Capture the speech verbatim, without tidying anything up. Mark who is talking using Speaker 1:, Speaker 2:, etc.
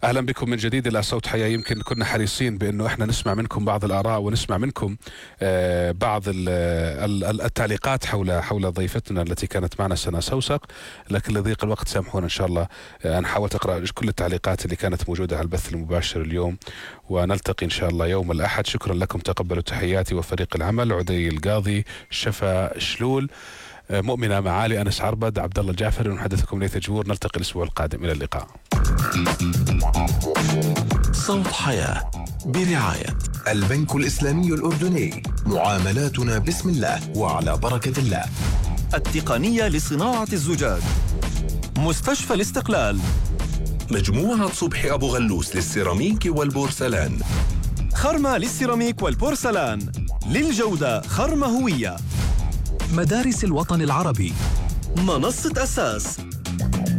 Speaker 1: أهلا بكم من جديد إلى صوت حياة. يمكن كنا حريصين بأنه إحنا نسمع منكم بعض الآراء ونسمع منكم بعض التعليقات حول حول ضيفتنا التي كانت معنا سنة سوسق، لكن لضيق الوقت سامحونا. إن شاء الله أنا حاولت أقرأ كل التعليقات اللي كانت موجودة على البث المباشر اليوم، ونلتقي إن شاء الله يوم الأحد. شكرا لكم، تقبلوا تحياتي وفريق العمل: عدي القاضي، شفا شلول، مؤمنة معالي، أنس عربد، عبد الله الجعفري، ونحدثكم ليث جبور. نلتقي الأسبوع القادم، إلى اللقاء.
Speaker 2: صوت حياة برعاية
Speaker 3: البنك الإسلامي الأردني، معاملاتنا بسم الله وعلى بركة الله.
Speaker 2: التقنية لصناعة الزجاج، مستشفى الاستقلال،
Speaker 4: مجموعة صبحي أبو غلوس للسيراميك والبورسلان،
Speaker 2: خرمة للسيراميك والبورسلان، للجودة خرمة هوية،
Speaker 5: مدارس الوطن العربي،
Speaker 2: منصة أساس